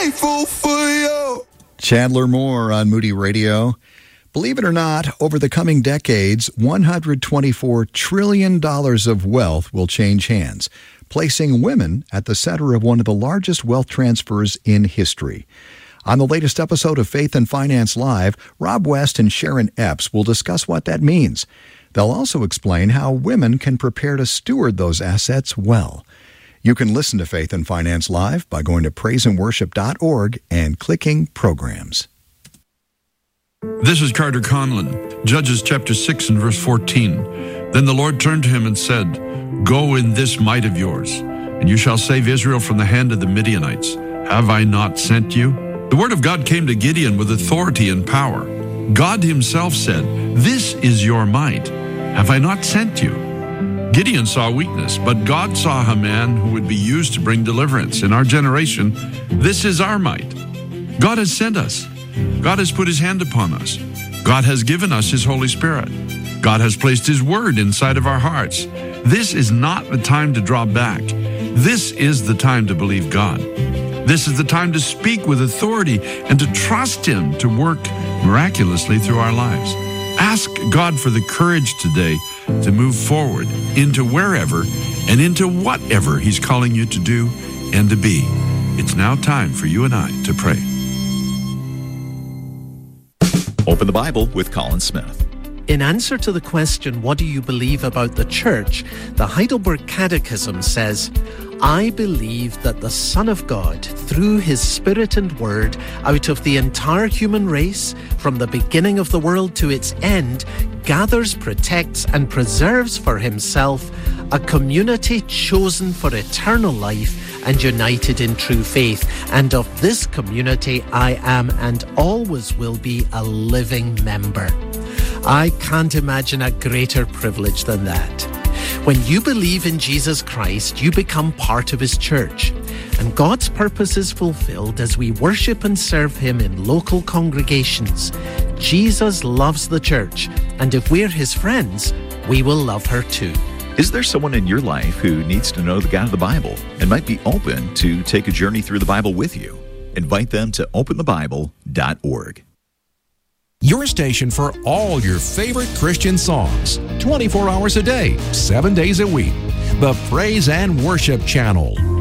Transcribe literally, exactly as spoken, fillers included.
grateful for you. Chandler Moore on Moody Radio. Believe it or not, over the coming decades, one hundred twenty-four trillion dollars of wealth will change hands, placing women at the center of one of the largest wealth transfers in history. On the latest episode of Faith and Finance Live, Rob West and Sharon Epps will discuss what that means. They'll also explain how women can prepare to steward those assets well. You can listen to Faith and Finance Live by going to praise and worship dot org and clicking Programs. This is Carter Conlon, Judges chapter six and verse fourteen. Then the Lord turned to him and said, "Go in this might of yours, and you shall save Israel from the hand of the Midianites. Have I not sent you?" The word of God came to Gideon with authority and power. God himself said, "This is your might. Have I not sent you?" Gideon saw weakness, but God saw a man who would be used to bring deliverance. In our generation, this is our might. God has sent us. God has put his hand upon us. God has given us his Holy Spirit. God has placed his word inside of our hearts. This is not the time to draw back. This is the time to believe God. This is the time to speak with authority and to trust him to work miraculously through our lives. Ask God for the courage today to move forward into wherever and into whatever he's calling you to do and to be. It's now time for you and I to pray. Open the Bible with Colin Smith. In answer to the question, what do you believe about the church? The Heidelberg Catechism says, I believe that the Son of God, through his Spirit and Word, out of the entire human race, from the beginning of the world to its end, gathers, protects, and preserves for himself a community chosen for eternal life and united in true faith. And of this community I am and always will be a living member. I can't imagine a greater privilege than that. When you believe in Jesus Christ, you become part of his church. And God's purpose is fulfilled as we worship and serve him in local congregations. Jesus loves the church, and if we're his friends, we will love her too. Is there someone in your life who needs to know the God of the Bible and might be open to take a journey through the Bible with you? Invite them to open the bible dot org. Your station for all your favorite Christian songs, twenty-four hours a day, seven days a week. The Praise and Worship Channel.